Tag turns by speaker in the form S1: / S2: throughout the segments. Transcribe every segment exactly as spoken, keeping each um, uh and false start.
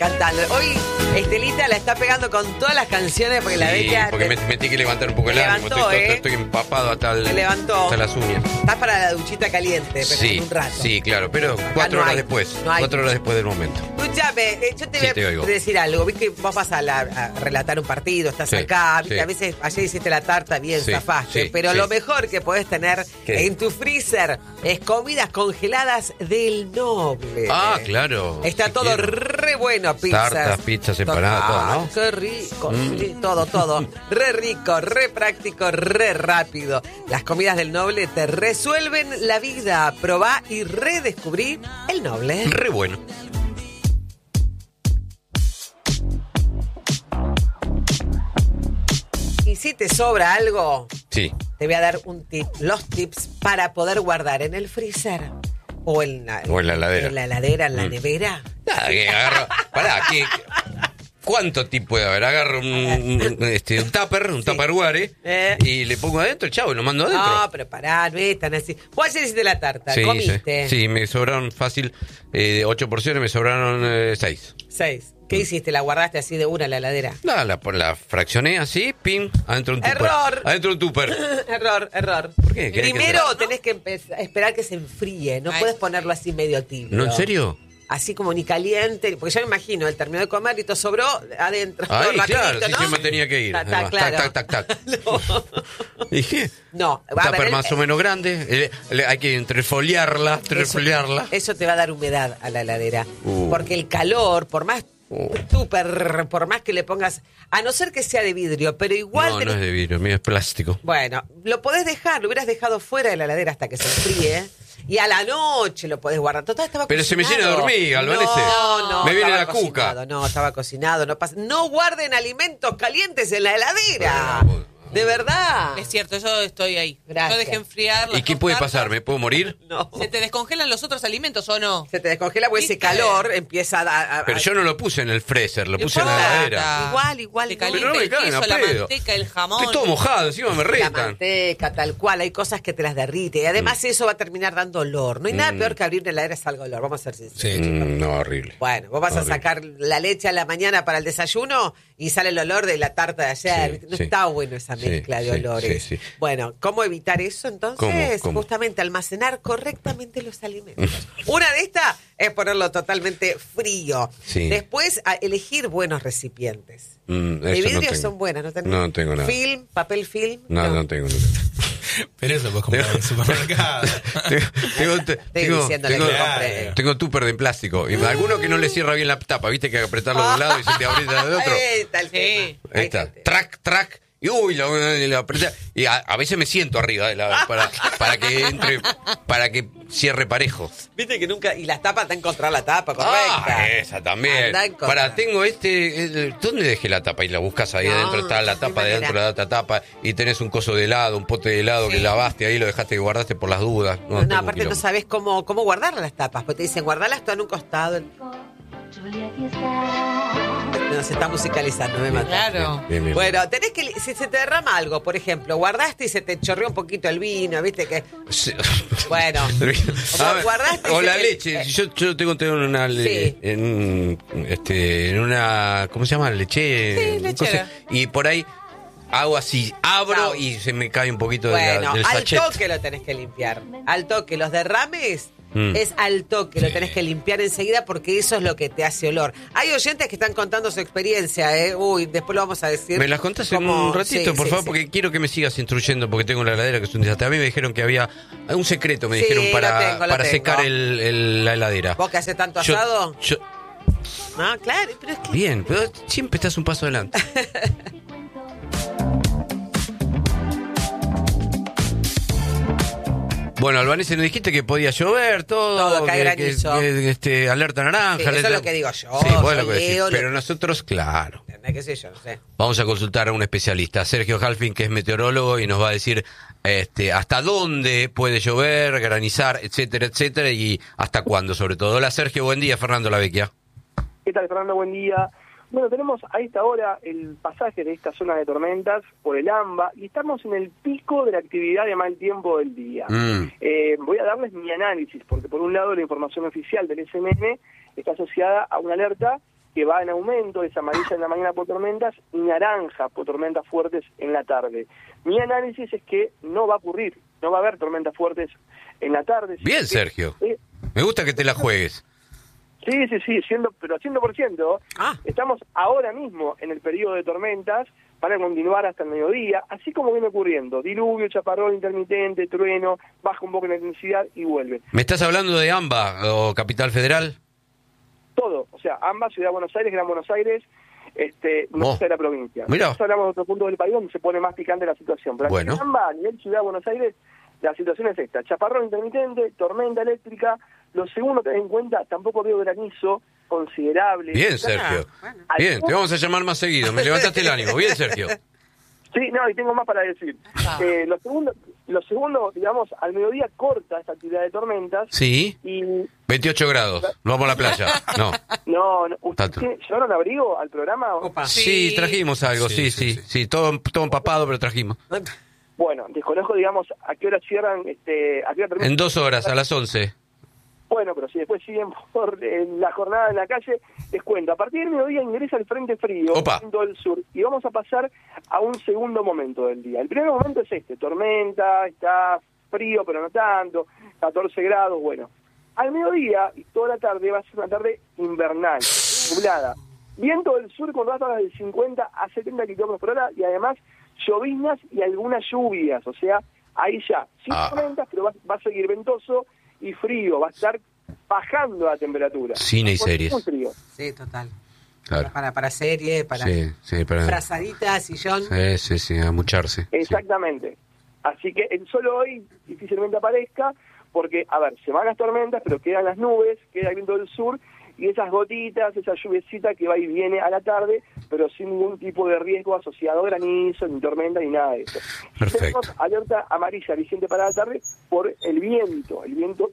S1: Cantando. Hoy Estelita la está pegando con todas las canciones porque
S2: sí,
S1: la bella...
S2: porque
S1: te...
S2: me metí que levantar un poco el ánimo.
S1: Levantó,
S2: Estoy,
S1: ¿eh?
S2: estoy empapado hasta, el,
S1: Te levantó.
S2: hasta las uñas.
S1: Estás para la duchita caliente, pero
S2: Sí,
S1: en un rato.
S2: sí, claro, pero
S1: Acá
S2: cuatro
S1: no
S2: horas
S1: hay,
S2: después.
S1: no hay.
S2: Cuatro horas después del momento.
S1: Escúchame, eh, yo te
S2: Sí,
S1: voy
S2: te
S1: a
S2: oigo.
S1: decir algo. Viste que vos vas a, la, a relatar un partido, estás
S2: Sí,
S1: acá, viste,
S2: sí.
S1: a veces ayer hiciste la tarta, bien,
S2: Sí,
S1: zafaste.
S2: sí,
S1: pero
S2: sí.
S1: lo mejor que podés tener
S2: ¿Qué?
S1: en tu freezer es comidas congeladas del Noble.
S2: Ah, claro.
S1: Está
S2: sí
S1: todo
S2: quiero.
S1: re bueno, pizzas.
S2: Tartas, pizzas separadas, todo, ¿no?
S1: Qué rico,
S2: Mm.
S1: sí, todo, todo. Re rico, re práctico, re rápido. Las comidas del Noble te resuelven la vida. Probá y redescubrí el Noble.
S2: Re bueno.
S1: Y si te sobra algo,
S2: Sí.
S1: te voy a dar un tip, los tips para poder guardar en el freezer o en la,
S2: O en la heladera.
S1: en la, heladera, en la
S2: Mm.
S1: nevera.
S2: Nada, que agarro. Pará, ¿qué, ¿cuánto tipo puede haber? Agarro un, un, este, un tupper, un
S1: Sí.
S2: tupperware
S1: Eh.
S2: y le pongo adentro, chavo, y lo mando adentro.
S1: No, pero pará, no es tan así. Vos ayer hiciste la tarta,
S2: Sí,
S1: comiste.
S2: sí, sí, me sobraron fácil, eh, de ocho porciones me sobraron eh, seis.
S1: Seis. ¿Qué hiciste? ¿La guardaste así de una en la heladera?
S2: Nada, la, la fraccioné así, pim, adentro de un tupper.
S1: ¡Error!
S2: Adentro de un tupper.
S1: Error, error.
S2: ¿Por qué? ¿Querés que
S1: Primero
S2: sea?
S1: tenés que empe- esperar que se enfríe. No
S3: Ay.
S1: puedes ponerlo así medio tibio.
S2: ¿No, en serio?
S1: Así como ni caliente. Porque yo me imagino, él terminó de comer y todo sobró adentro.
S2: Ahí,
S1: Rapidito,
S2: claro, sí,
S1: ¿no?
S2: sí me tenía que ir.
S1: Ta- ta,
S2: Además,
S1: claro.
S2: Tac, tac, tac, tac.
S1: No.
S2: Dije,
S1: No,
S2: un
S1: va a
S2: tupper
S1: haber-
S2: más o menos grande, eh, le- hay que entrefoliarla,
S1: Eso,
S2: entrefoliarla.
S1: eso te va a dar humedad a la heladera.
S2: Uh.
S1: Porque el calor, por más
S2: Uh.
S1: tupper, por más que le pongas, a no ser que sea de vidrio, pero igual
S2: No,
S1: tenés-
S2: no es de vidrio, mío es plástico.
S1: Bueno, lo podés dejar, lo hubieras dejado fuera de la heladera hasta que se enfríe. Y a la noche lo podés guardar. Total, estaba
S2: Pero se me
S1: cocinado.
S2: llena de hormiga, Albanese.
S1: No, no.
S2: Me viene
S1: estaba
S2: la cuca.
S1: cocinado, No, estaba cocinado. No, pasa. No guarden alimentos calientes en la heladera.
S2: Bueno,
S1: De verdad.
S3: Es cierto, yo estoy ahí.
S1: Gracias.
S3: Yo dejé enfriar las
S2: ¿Y qué
S3: dos
S2: puede
S3: tartas.
S2: pasar? ¿Me puedo morir?
S1: No.
S3: ¿Se te descongelan los otros alimentos o no?
S1: Se te descongela porque ese
S3: ¿Viste?
S1: calor empieza a... a-
S2: Pero yo no lo puse en el freezer, lo
S3: No
S2: puse en la
S3: importa.
S2: heladera.
S1: Igual, igual,
S3: Te
S1: igual.
S3: calienta
S2: Pero no me
S3: el
S2: caen a
S3: queso, la
S2: pedo.
S3: manteca, el jamón.
S2: Estoy todo mojado, encima me
S1: La
S2: retan.
S1: manteca, tal cual, hay cosas que te las derrite. Y además eso va a terminar dando olor. No hay nada peor que abrir una heladera y salga olor, vamos a ser sinceros.
S2: Mm, no, horrible.
S1: Bueno, vos vas a
S2: Horrible.
S1: sacar la leche a la mañana para el desayuno y sale el olor de la tarta de ayer.
S2: Sí,
S1: ¿viste? No
S2: sí.
S1: está bueno esa
S2: Sí,
S1: mezcla de
S2: sí,
S1: olores.
S2: sí, sí.
S1: Bueno, ¿cómo evitar eso entonces?
S2: ¿Cómo? ¿Cómo?
S1: Justamente almacenar correctamente los alimentos. Una de estas es ponerlo totalmente frío.
S2: Sí.
S1: Después, a elegir buenos recipientes.
S2: Mm,
S1: De
S2: eso no
S1: vidrio
S2: tengo.
S1: son buenas, ¿no tenés?
S2: No tengo nada.
S1: Film, papel film.
S2: No, no, tengo. No tengo.
S4: Pero eso pues comprar en el supermercado.
S2: tengo, tengo, te-
S1: Estoy
S2: tengo,
S1: diciéndole
S2: tengo-
S1: que compre.
S2: tengo tupper de plástico. Y alguno que no le cierra bien la tapa, viste que hay que apretarlo de un lado y se te aprieta del otro.
S1: Ahí está el
S3: Sí.
S1: tema.
S2: Ahí está.
S1: el tema.
S2: Track, track. Y uy, lo, lo aprieta. Y a, a veces me siento arriba de la, para, para que entre, para que cierre parejo.
S1: Viste que nunca. Y las tapas, está a encontrar la tapa, correcta.
S2: Ah, esa también.
S1: Andá a encontrar.
S2: Para, tengo este. el- ¿Dónde dejé la tapa? Y la buscas ahí
S1: No,
S2: adentro. Está la
S1: de
S2: tapa de
S1: manera.
S2: adentro de la otra tapa. Y tenés un coso de helado, un pote de helado
S3: Sí.
S2: que lavaste ahí, lo dejaste que guardaste por las dudas. No,
S1: No,
S2: tengo
S1: aparte no
S2: quilombo.
S1: sabes cómo, cómo guardar las tapas. Pues te dicen, guardalas todas en un costado. No, se está musicalizando, me mata.
S3: Claro.
S2: Bien, bien.
S1: Bueno, tenés que, si se te derrama algo, por ejemplo, guardaste y se te chorreó un poquito el vino, viste que,
S2: Sí.
S1: bueno,
S2: A ver,
S1: guardaste y
S2: o
S1: se
S2: la
S1: te-
S2: leche. Yo, yo tengo, tengo una le-
S1: Sí.
S2: en, un- este, en una, ¿cómo se llama? Leche.
S3: Sí, lechera.
S2: cosa, y por ahí hago así, abro
S1: Chau.
S2: y se me cae un poquito de la-
S1: bueno,
S2: del
S1: al
S2: sachet.
S1: toque lo tenés que limpiar. Al toque, los derrames
S2: Mm.
S1: es al toque, lo
S2: Sí.
S1: tenés que limpiar enseguida porque eso es lo que te hace olor. Hay oyentes que están contando su experiencia, ¿eh? Uy, después lo vamos a decir.
S2: ¿Me las contás en
S1: Como-
S2: un ratito,
S1: sí,
S2: por
S1: sí,
S2: favor?
S1: sí.
S2: Porque quiero que me sigas instruyendo, porque tengo la heladera que es un desastre. A mí me dijeron que había un secreto, me
S1: Sí,
S2: dijeron,
S1: lo
S2: para,
S1: tengo, lo
S2: para
S1: tengo.
S2: secar el, el- la heladera.
S1: ¿Vos que hace tanto
S2: Yo-
S1: asado?
S2: yo-
S1: Ah, claro, pero es que...
S2: bien, pero siempre estás un paso adelante. Bueno, Albanese, nos dijiste que podía llover, todo.
S1: Todo, cae
S2: que,
S1: granizo.
S2: que- que, este, alerta naranja.
S1: Sí, eso
S2: alerta-
S1: es lo que digo yo,
S2: Sí, vos
S1: yo
S2: lo que decís.
S1: leo, lo-
S2: Pero nosotros, claro.
S1: ¿Entendés? ¿Qué sé yo? No sé.
S2: Vamos a consultar a un especialista, Sergio Halfin, que es meteorólogo y nos va a decir este, hasta dónde puede llover, granizar, etcétera, etcétera, y hasta cuándo, sobre todo. Hola, Sergio, buen día. Fernando Lavecchia.
S5: ¿Qué tal, Fernando? Buen día. Bueno, tenemos a esta hora el pasaje de esta zona de tormentas por el AMBA y estamos en el pico de la actividad de mal tiempo del día.
S2: Mm.
S5: Eh, voy a darles mi análisis, porque por un lado la información oficial del S M M está asociada a una alerta que va en aumento, es amarilla en la mañana por tormentas y naranja por tormentas fuertes en la tarde. Mi análisis es que no va a ocurrir, no va a haber tormentas fuertes en la tarde.
S2: Bien,
S5: que,
S2: Sergio.
S5: eh,
S2: Me gusta que te la juegues.
S5: Sí, sí, sí, siendo, pero cien por ciento.
S1: Ah.
S5: Estamos ahora mismo en el periodo de tormentas, van a continuar hasta el mediodía, así como viene ocurriendo. Diluvio, chaparrón intermitente, trueno, baja un poco la intensidad y vuelve.
S2: ¿Me estás hablando de AMBA o Capital Federal?
S5: Todo, o sea, ambas, Ciudad de Buenos Aires, Gran Buenos Aires, este, no
S2: Oh.
S5: de la provincia.
S2: Mirá.
S5: Nosotros hablamos de otro punto del país donde se pone más picante la situación. Pero
S2: Bueno.
S5: aquí en ambas, a nivel Ciudad de Buenos Aires, la situación es esta: chaparrón intermitente, tormenta eléctrica. Lo segundo, tener en cuenta, tampoco veo granizo considerable.
S2: Bien, Sergio.
S1: bueno.
S2: Bien, te vamos a llamar más seguido. Me levantaste el ánimo. Bien, Sergio.
S5: Sí, no, y tengo más para decir.
S3: Ah.
S5: Eh, lo segundo, lo segundo, digamos, al mediodía corta esta actividad de tormentas.
S2: Sí.
S5: Y
S2: veintiocho grados. Nos vamos a la playa. No.
S5: no, no ¿usted
S2: Tanto.
S5: tiene- llevaron abrigo al programa?
S1: Opa.
S2: Sí,
S3: Sí.
S2: trajimos algo. Sí,
S4: Sí,
S2: sí,
S4: sí,
S2: sí.
S4: sí.
S2: Todo, todo empapado, pero trajimos.
S5: Bueno, desconozco, digamos, a qué hora cierran, este, a qué hora terminan.
S2: En dos horas, a las once.
S5: Bueno, pero si después siguen por eh, la jornada en la calle, les cuento. A partir del mediodía ingresa el frente frío
S2: Opa.
S5: en todo el sur y vamos a pasar a un segundo momento del día. El primer momento es este: tormenta, está frío pero no tanto, catorce grados, bueno. Al mediodía y toda la tarde va a ser una tarde invernal, nublada. Viento del sur con ráfagas de cincuenta a setenta kilómetros por hora y además lloviznas y algunas lluvias, o sea, ahí ya, sin
S2: Ah.
S5: tormentas, pero va, va a seguir ventoso y frío, va a estar bajando la temperatura.
S2: Cine y
S5: Porque es
S2: series.
S5: muy frío.
S1: Sí, total.
S2: Claro.
S1: Para, para serie, para
S2: Sí, sí, para...
S1: frazadita, sillón.
S2: Sí, sí, sí, a mucharse. Sí.
S5: Exactamente. Así que el sol hoy difícilmente aparezca, porque, a ver, se van las tormentas, pero quedan las nubes, queda el viento del sur, y esas gotitas, esa lluviecita que va y viene a la tarde, pero sin ningún tipo de riesgo asociado a granizo, ni tormenta, ni nada de eso.
S2: Perfecto.
S5: Tenemos alerta amarilla vigente para la tarde por el viento, el viento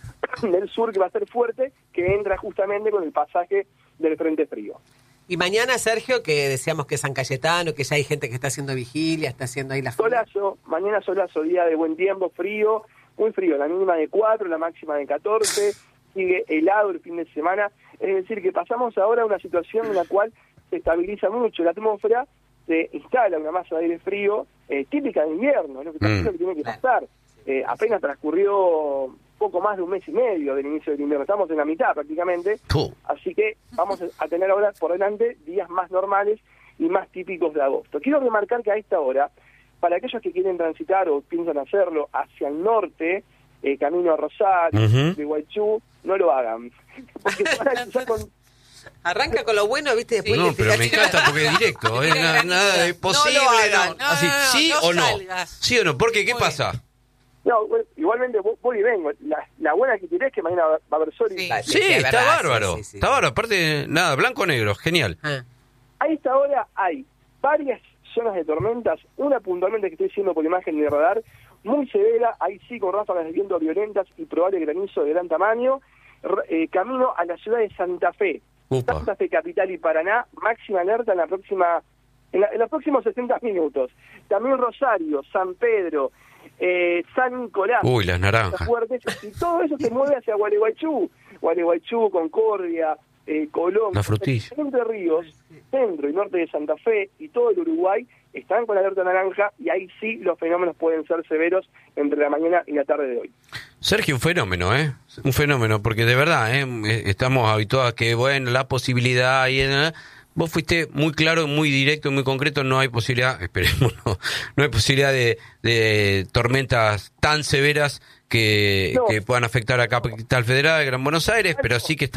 S5: del sur que va a ser fuerte, que entra justamente con el pasaje del frente frío.
S1: Y mañana, Sergio, que decíamos que es San Cayetano, que ya hay gente que está haciendo vigilia, está haciendo ahí la fila.
S5: Solazo, mañana solazo, día de buen tiempo, frío, muy frío, la mínima de cuatro, la máxima de catorce, sigue helado el fin de semana, es decir, que pasamos ahora a una situación en la cual se estabiliza mucho la atmósfera, se instala una masa de aire frío eh, típica de invierno, es lo que,
S2: Mm.
S5: es lo que tiene que pasar. Eh, apenas transcurrió poco más de un mes y medio del inicio del invierno, estamos en la mitad prácticamente,
S2: Tú.
S5: así que vamos a tener ahora por delante días más normales y más típicos de agosto. Quiero remarcar que a esta hora, para aquellos que quieren transitar o piensan hacerlo hacia el norte, eh, camino a Rosario,
S2: Ujú.
S5: de Guaychú, no lo hagan. Porque se van a cruzar con...
S1: Arranca con lo bueno, ¿viste? Después
S2: No,
S1: le
S2: pero
S1: tira-
S2: me encanta porque es directo.
S3: Le
S2: Es
S3: tira
S2: nada,
S3: granizo.
S2: nada de
S3: No
S2: posible.
S3: lo hagan.
S2: no.
S3: No,
S2: Así,
S3: no, no,
S2: ¿sí
S3: no
S2: o no?
S3: salgas.
S2: ¿Sí o no? Porque, ¿qué
S3: Muy
S2: pasa?
S5: No, bueno, igualmente voy- voy y vengo. La, la buena que tiré es que mañana va va a haber sol y
S3: Sí.
S1: Ah,
S2: Sí,
S1: Sí, es
S2: está
S1: verdad,
S2: bárbaro.
S1: sí, sí, sí.
S2: Está bárbaro. Aparte, nada, blanco-negro. Genial.
S1: Ah.
S5: a esta hora hay varias zonas de tormentas, una puntualmente que estoy diciendo por imagen de radar, muy severa, ahí sí con ráfagas de viento violentas y probable granizo de gran tamaño, r- eh, camino a la ciudad de Santa Fe.
S2: Upa.
S5: Santa Fe Capital y Paraná, máxima alerta en la próxima en, la- en los próximos sesenta minutos. También Rosario, San Pedro, eh, San Nicolás.
S2: Uy, las naranjas.
S5: Fuertes, y todo eso se mueve hacia Gualeguaychú, Gualeguaychú, Concordia, eh, Colón.
S2: La frutilla.
S5: Entre Ríos, centro y norte de Santa Fe y todo el Uruguay están con alerta naranja y ahí sí los fenómenos pueden ser severos entre la mañana y la tarde de hoy.
S2: Sergio, un fenómeno, ¿eh? Un fenómeno, porque de verdad, ¿eh? Estamos habituados a que, bueno, la posibilidad y... ¿eh? Vos fuiste muy claro, muy directo, muy concreto, no hay posibilidad, esperemos, no, no hay posibilidad de, de tormentas tan severas que,
S5: No.
S2: que puedan afectar a Capital Federal, Gran Buenos Aires, pero sí que está